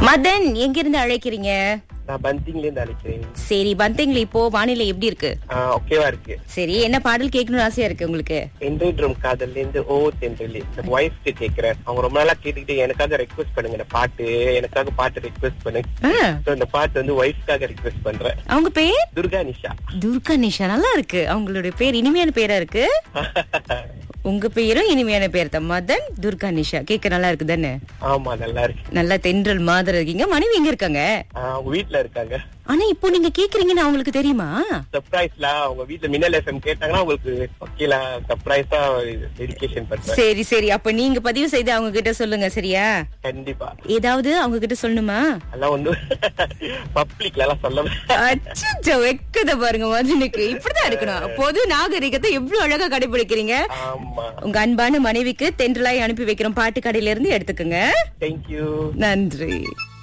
மதன் எங்க இருந்து அழைக்கிறீங்க? நான் பந்திங்ல இருந்து அழைக்கிறேன். சரி, பந்திங்ல இப்போ வானிலை எப்படி இருக்கு? ஓகேவா இருக்கு. சரி, என்ன பாடல் கேட்கணும்னு ஆசையா இருக்கு உங்களுக்கு? தென்றல் காதல்ல இருந்து ஓ தென்றலி வைஃப்க்கு கேக்குறேன். அவங்க ரொம்ப நாளா கேட்டுக்கிட்டு எனக்காக ரெக்வெஸ்ட் பண்ணுங்க, இந்த பாட்டு எனக்காக பாட்டு ரெக்வெஸ்ட் பண்ணுங்க. இந்த பாட்டு வந்து வைஃப்காக ரெக்வெஸ்ட் பண்றேன். அவங்க பேர் துர்கா நிஷா. துர்கா நிஷா, நல்லா இருக்கு. அவங்களுடைய பேர் இனிமையான பேரா இருக்கு. உங்க பேரும் இனிமையான பேர் தான், மதன் துர்கா நிஷா. கேட்க நல்லா இருக்கு தானே? ஆமா, நல்லா இருக்கு. நல்லா தென்றல் மாதிரி இருக்கீங்க. மனைவி எங்க இருக்காங்க? அவங்க வீட்டுல இருக்காங்க. ஆனா இப்போ நீங்க கேக்குறீங்கன்னு அவங்களுக்கு தெரியுமா? சர்ப்ரைஸ்ல அவங்க வீட்டுல மின்னல் எஃப்எம் கேட்டாங்கன்னா உங்களுக்கு ஓகேல சர்ப்ரைஸா டெடிகேஷன் பண்றேன். சரி சரி, அப்ப நீங்க பதிவு செய்து அவங்க கிட்ட சொல்லுங்க, சரியா? கண்டிப்பா. ஏதாவது அவங்க கிட்ட சொல்லணுமா? அதெல்லாம் வந்து பப்ளிக்ல எல்லாம் சொல்ல. அச்சோ, வெக்கத பாருங்க மதனுக்கு. இப்படிதான் இருக்கணும். பொது நாகரிகத்தை எவ்வளவு அழகா கடைபிடிக்கிறீங்க. உங்க அன்பான மனைவிக்கு தென்றலாய் அனுப்பி வைக்கிறோம். பாட்டு கடையில இருந்து எடுத்துக்கோங்க. தேங்க்யூ. நன்றி.